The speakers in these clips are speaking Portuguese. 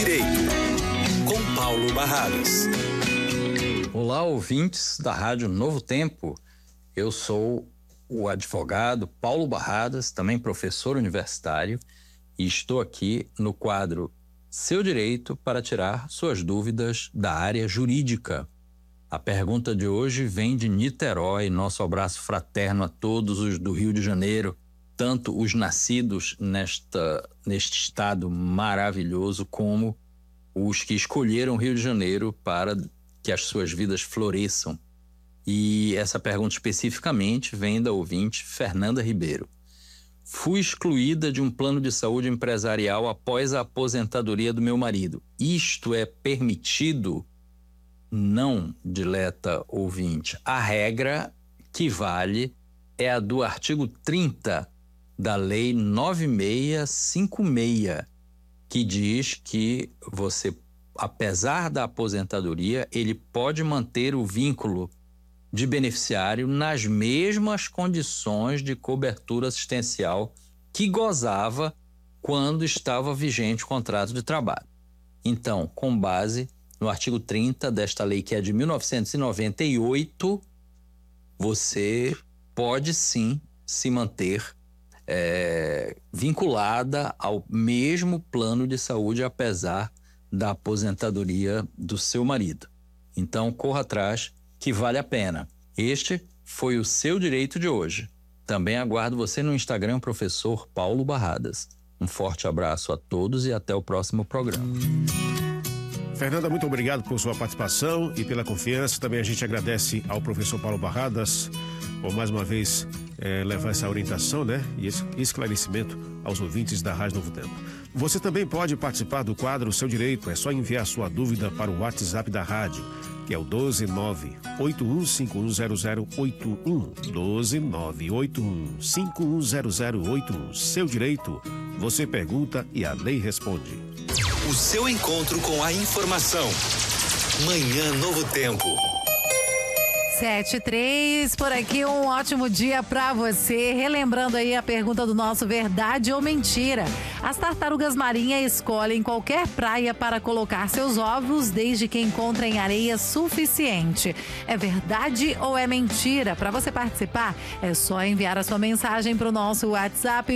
Direito, com Paulo Barradas. Olá, ouvintes da Rádio Novo Tempo. Eu sou o advogado Paulo Barradas, também professor universitário, e estou aqui no quadro Seu Direito para tirar suas dúvidas da área jurídica. A pergunta de hoje vem de Niterói. Nosso abraço fraterno a todos os do Rio de Janeiro, tanto os nascidos neste estado maravilhoso, como os que escolheram o Rio de Janeiro para que as suas vidas floresçam. E essa pergunta especificamente vem da ouvinte Fernanda Ribeiro. Fui excluída de um plano de saúde empresarial após a aposentadoria do meu marido. Isto é permitido? Não, dileta ouvinte. A regra que vale é a do artigo 30 da Lei 9656, que diz que você, apesar da aposentadoria, ele pode manter o vínculo de beneficiário nas mesmas condições de cobertura assistencial que gozava quando estava vigente o contrato de trabalho. Então, com base no artigo 30 desta lei, que é de 1998, você pode sim se manter vinculada ao mesmo plano de saúde, apesar da aposentadoria do seu marido. Então, corra atrás, que vale a pena. Este foi o Seu Direito de hoje. Também aguardo você no Instagram, professor Paulo Barradas. Um forte abraço a todos e até o próximo programa. Fernanda, muito obrigado por sua participação e pela confiança. Também a gente agradece ao professor Paulo Barradas por mais uma vez levar essa orientação, e esse esclarecimento aos ouvintes da Rádio Novo Tempo. Você também pode participar do quadro Seu Direito. É só enviar sua dúvida para o WhatsApp da rádio, que é o 12981510081. 12981510081. Seu Direito. Você pergunta e a lei responde. O seu encontro com a informação. Manhã Novo Tempo. 7:03 por aqui, um ótimo dia pra você. Relembrando aí a pergunta do nosso verdade ou mentira. As tartarugas marinhas escolhem qualquer praia para colocar seus ovos, desde que encontrem areia suficiente. É verdade ou é mentira? Para você participar, é só enviar a sua mensagem para o nosso WhatsApp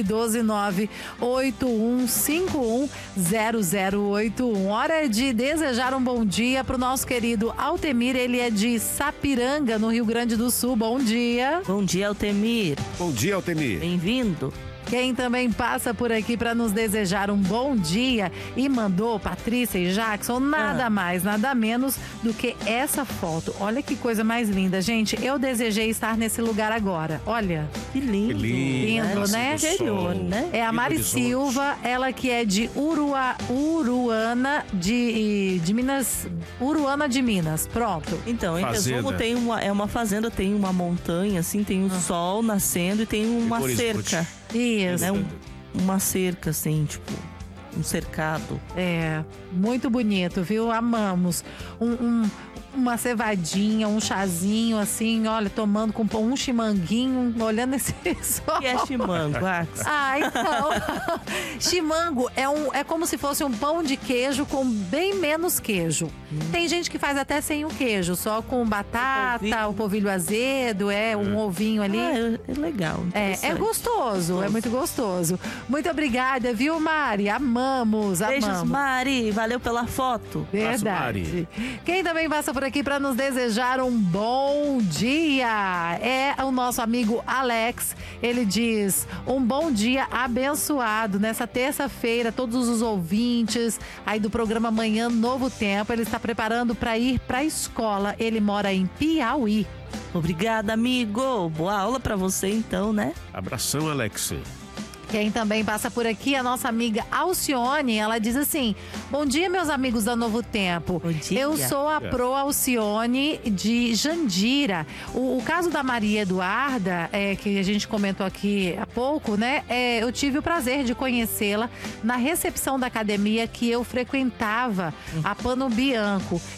12981510081. Hora de desejar um bom dia para o nosso querido Altemir. Ele é de Sapiranga, no Rio Grande do Sul. Bom dia. Bom dia, Altemir. Bom dia, Altemir. Bem-vindo. Quem também passa por aqui para nos desejar um bom dia e mandou, Patrícia e Jackson, nada mais, nada menos do que essa foto. Olha que coisa mais linda, gente. Eu desejei estar nesse lugar agora. Olha. Que lindo. Que lindo, né? Interior, né? É a Mari Silva, ela que é de Uruana de Minas. Uruana de Minas. Pronto. Então, em Fazenda. resumo, é uma fazenda, tem uma montanha, assim, tem o sol nascendo e tem uma cerca. Isso. Né? Uma cerca, assim, tipo, um cercado. É, muito bonito, viu? Amamos. Uma cevadinha, um chazinho, assim, olha, tomando com um chimanguinho, olhando esse sol. O que é chimango, Ax? Ah, então. Chimango é como se fosse um pão de queijo com bem menos queijo. Tem gente que faz até sem o queijo, só com batata, o polvilho azedo, um ovinho ali. É legal. É gostoso, é muito gostoso. Muito obrigada, viu, Mari? Amamos. Beijos, Mari. Valeu pela foto. Verdade. Quem também passa por aqui para nos desejar um bom dia é o nosso amigo Alex. Ele diz: um bom dia abençoado nessa terça-feira, todos os ouvintes aí do programa Manhã Novo Tempo. Ele está preparando para ir para a escola. Ele mora em Piauí. Obrigada, amigo. Boa aula para você, então, né? Abração, Alex. Quem também passa por aqui, a nossa amiga Alcione, ela diz assim: bom dia, meus amigos da Novo Tempo. Bom dia. Eu sou a Pro Alcione de Jandira. O caso da Maria Eduarda, que a gente comentou aqui há pouco, né? Eu tive o prazer de conhecê-la na recepção da academia que eu frequentava, a Pano Bianco.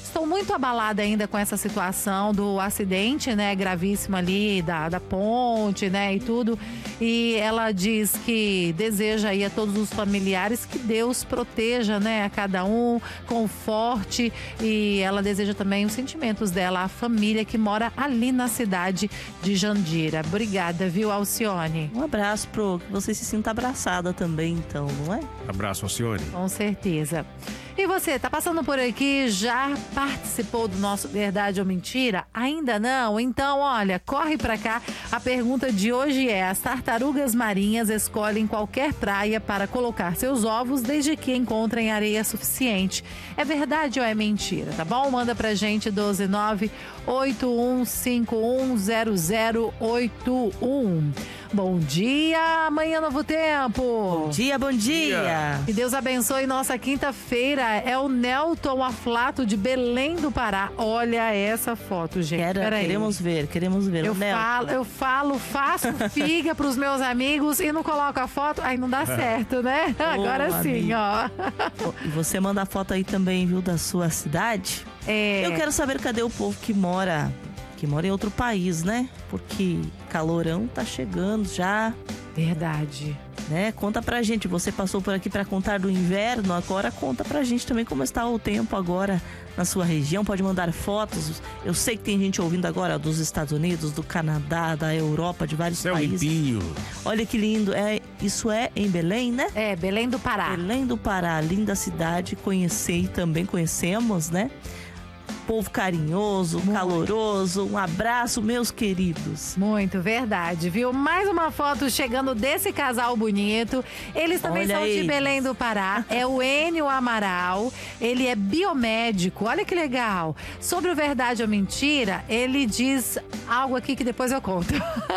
Estou muito abalada ainda com essa situação do acidente, né, gravíssimo ali da ponte, né, e tudo. E ela diz que deseja aí a todos os familiares que Deus proteja, né, a cada um, conforte. E ela deseja também os sentimentos dela, a família que mora ali na cidade de Jandira. Obrigada, viu, Alcione? Um abraço que você se sinta abraçada também, então, não é? Abraço, Alcione. Com certeza. E você, tá passando por aqui, já participou do nosso Verdade ou Mentira? Ainda não? Então, olha, corre pra cá. A pergunta de hoje é: as tartarugas marinhas escolhem qualquer praia para colocar seus ovos desde que encontrem areia suficiente. É verdade ou é mentira, tá bom? Manda pra gente 12981510081. Bom dia, amanhã Novo Tempo. Bom dia, bom dia. Que Deus abençoe nossa quinta-feira. É o Nelton Aflato de Belém do Pará. Olha essa foto, gente. Queremos ver. Eu faço figa pros meus amigos e não coloco a foto, aí não dá certo, né? Agora sim, ó. E você manda a foto aí também, viu, da sua cidade? Eu quero saber cadê o povo que mora em outro país, né? Porque calorão tá chegando já. Verdade. Né? Conta pra gente, você passou por aqui pra contar do inverno, agora conta pra gente também como está o tempo agora na sua região. Pode mandar fotos. Eu sei que tem gente ouvindo agora dos Estados Unidos, do Canadá, da Europa, de vários países. Limpinho. Olha que lindo. Isso é em Belém, né? É, Belém do Pará. Belém do Pará, linda cidade. Conheci também, conhecemos, né? Povo carinhoso, caloroso. Um abraço, meus queridos. Muito verdade, viu? Mais uma foto chegando desse casal bonito. Eles também são de Belém do Pará. É o Enio Amaral. Ele é biomédico. Olha que legal. Sobre o Verdade ou Mentira, ele diz algo aqui que depois eu conto.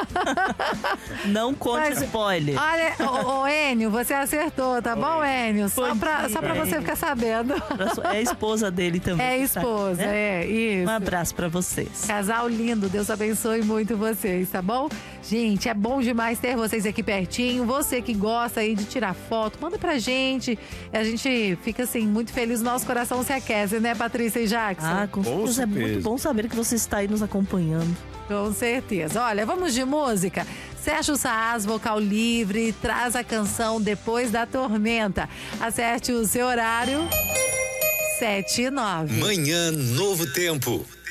Não conte spoiler. Olha, ô Enio, você acertou, tá bom, Enio? Só pra você ficar sabendo. É a esposa dele também. É a esposa, né? Isso. Um abraço pra vocês. Casal lindo, Deus abençoe muito vocês, tá bom? Gente, é bom demais ter vocês aqui pertinho. Você que gosta aí de tirar foto, manda pra gente. A gente fica assim, muito feliz, nosso coração se aquece, né, Patrícia e Jackson? Com certeza. É muito bom saber que você está aí nos acompanhando. Com certeza. Olha, vamos de música. Sérgio Saaz, vocal livre, traz a canção Depois da Tormenta. Acerte o seu horário. 7 e 9. Manhã Novo Tempo.